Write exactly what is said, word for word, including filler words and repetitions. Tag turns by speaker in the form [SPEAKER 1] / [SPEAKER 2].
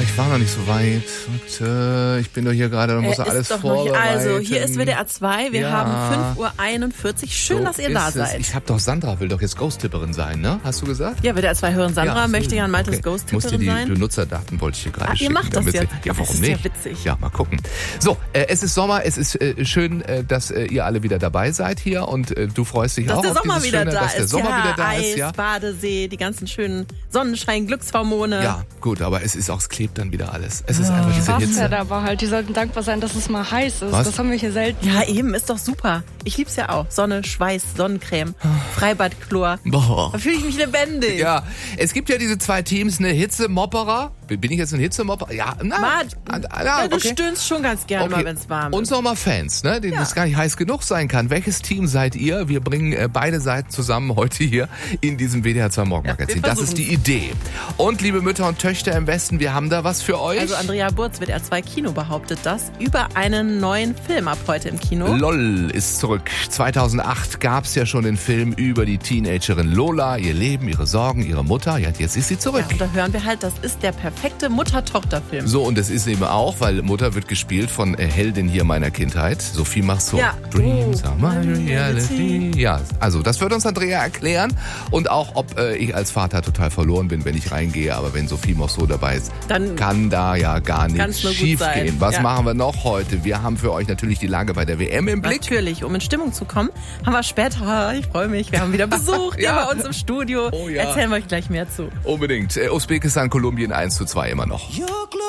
[SPEAKER 1] ich war noch nicht so weit. Und, äh, ich bin doch hier gerade, da muss er alles vorbereiten.
[SPEAKER 2] Also, hier ist W D R zwei, wir
[SPEAKER 1] ja.
[SPEAKER 2] haben fünf Uhr einundvierzig. Schön,
[SPEAKER 1] so
[SPEAKER 2] dass ihr da seid.
[SPEAKER 1] Ich hab doch, Sandra will doch jetzt Ghost-Tipperin sein, ne? Hast du gesagt?
[SPEAKER 2] Ja, W D R zwei hören Sandra,
[SPEAKER 1] ja,
[SPEAKER 2] möchte ja an Maltes
[SPEAKER 1] okay.
[SPEAKER 2] Ghost-Tipperin sein.
[SPEAKER 1] Ich musste die Benutzerdaten, wollte ich hier gerade
[SPEAKER 2] ah,
[SPEAKER 1] schicken.
[SPEAKER 2] Ihr macht das jetzt.
[SPEAKER 1] Sie, ja, warum
[SPEAKER 2] das ist
[SPEAKER 1] nicht?
[SPEAKER 2] Ja, witzig.
[SPEAKER 1] Ja, mal gucken. So, äh, es ist Sommer, es ist äh, schön, äh, dass äh, ihr alle wieder dabei seid hier und äh, du freust dich
[SPEAKER 2] dass
[SPEAKER 1] auch
[SPEAKER 2] der
[SPEAKER 1] auf
[SPEAKER 2] Sommer
[SPEAKER 1] dieses
[SPEAKER 2] wieder
[SPEAKER 1] schöne,
[SPEAKER 2] da
[SPEAKER 1] dass der
[SPEAKER 2] ist.
[SPEAKER 1] Sommer
[SPEAKER 2] ja,
[SPEAKER 1] wieder da
[SPEAKER 2] Eis,
[SPEAKER 1] ist, ja.
[SPEAKER 2] Badesee, die ganzen schönen Sonnenschein, Glückshormone.
[SPEAKER 1] Ja, gut, aber es ist auch, es klebt dann wieder alles. Es ist
[SPEAKER 2] oh.
[SPEAKER 1] einfach diese Hitze.
[SPEAKER 3] Ja, aber halt, die sollten dankbar sein, dass es mal heiß ist.
[SPEAKER 1] Was?
[SPEAKER 3] Das haben wir hier selten.
[SPEAKER 2] Ja, eben, ist doch super. Ich lieb's ja auch. Sonne, Schweiß, Sonnencreme, Freibadchlor.
[SPEAKER 1] Boah.
[SPEAKER 2] Da fühle ich mich lebendig.
[SPEAKER 1] Ja, es gibt ja diese zwei Teams, eine Hitzemopperer. Bin ich jetzt ein Hitzemopperer? Ja, na,
[SPEAKER 2] Mart,
[SPEAKER 1] ah,
[SPEAKER 2] ja, du
[SPEAKER 1] okay.
[SPEAKER 2] stöhnst schon ganz gerne
[SPEAKER 1] Okay.
[SPEAKER 2] mal, wenn es warm ist.
[SPEAKER 1] Und Sommerfans, ne, denen
[SPEAKER 2] Ja.
[SPEAKER 1] es gar nicht heiß genug sein kann. Welches Team seid ihr? Wir bringen äh, beide Seiten zusammen heute hier in diesem W D R zwei Morgenmagazin.
[SPEAKER 2] Ja, wir
[SPEAKER 1] das ist die Idee. Und liebe Mütter und Töchter im Westen, wir haben da was für euch.
[SPEAKER 2] Also Andrea Burz, W D R zwei Kino behauptet das über einen neuen Film ab heute im Kino.
[SPEAKER 1] LOL ist zurück. zweitausendacht gab's ja schon den Film über die Teenagerin Lola, ihr Leben, ihre Sorgen, ihre Mutter. Ja, jetzt ist sie zurück.
[SPEAKER 2] Ja, und da hören wir halt, das ist der perfekte Mutter-Tochter-Film.
[SPEAKER 1] So, und es ist eben auch, weil Mutter wird gespielt von äh, Heldin hier meiner Kindheit, Sophie Marceau.
[SPEAKER 2] Ja.
[SPEAKER 1] Dreams
[SPEAKER 2] Oh,
[SPEAKER 1] are my
[SPEAKER 2] my
[SPEAKER 1] reality. Ja, also das wird uns Andrea erklären und auch, ob äh, ich als Vater total verloren bin, wenn ich reingehe, aber wenn Sophie Marceau dabei ist,
[SPEAKER 2] Dann
[SPEAKER 1] kann da ja gar nichts
[SPEAKER 2] kann's nur gut
[SPEAKER 1] schief
[SPEAKER 2] sein.
[SPEAKER 1] gehen. Was
[SPEAKER 2] Ja.
[SPEAKER 1] machen wir noch heute? Wir haben für euch natürlich die Lage bei der W M im Blick.
[SPEAKER 2] Natürlich, um in Stimmung zu kommen, haben wir später, ich freue mich, wir haben wieder Besuch hier
[SPEAKER 1] Ja.
[SPEAKER 2] bei uns im Studio.
[SPEAKER 1] Oh ja.
[SPEAKER 2] Erzählen wir euch gleich mehr zu.
[SPEAKER 1] Unbedingt. Äh, Usbekistan, Kolumbien eins zu zwei immer noch.